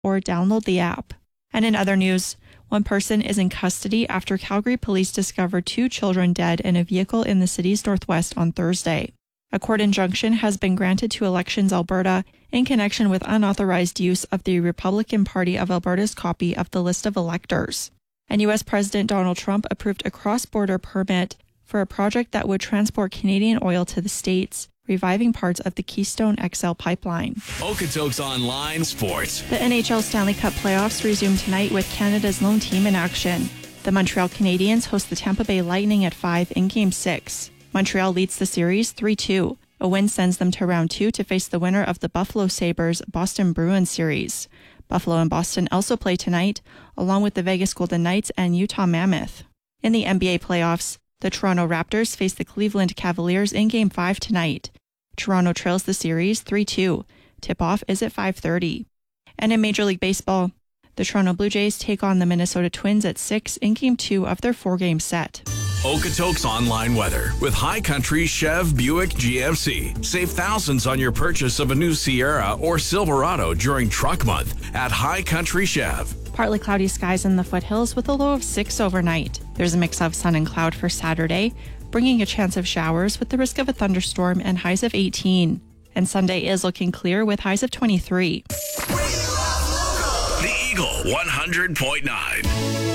or download the app. And in other news, one person is in custody after Calgary police discovered 2 children dead in a vehicle in the city's northwest on Thursday. A court injunction has been granted to Elections Alberta in connection with unauthorized use of the Republican Party of Alberta's copy of the list of electors. And U.S. President Donald Trump approved a cross-border permit for a project that would transport Canadian oil to the States, reviving parts of the Keystone XL pipeline. Okotoks Online Sports. The NHL Stanley Cup playoffs resume tonight with Canada's lone team in action. The Montreal Canadiens host the Tampa Bay Lightning at 5 in Game 6. Montreal leads the series 3-2. A win sends them to round 2 to face the winner of the Buffalo Sabres Boston Bruins series. Buffalo and Boston also play tonight, along with the Vegas Golden Knights and Utah Mammoth. In the NBA playoffs, the Toronto Raptors face the Cleveland Cavaliers in Game 5 tonight. Toronto trails the series 3-2. Tip-off is at 5:30. And in Major League Baseball, the Toronto Blue Jays take on the Minnesota Twins at 6 in Game 2 of their 4-game set. Okotoks Online Weather with High Country Chev Buick GMC. Save thousands on your purchase of a new Sierra or Silverado during Truck Month at High Country Chev. Partly cloudy skies in the foothills with a low of 6 overnight. There's a mix of sun and cloud for Saturday, bringing a chance of showers with the risk of a thunderstorm and highs of 18. And Sunday is looking clear with highs of 23. The Eagle 100.9.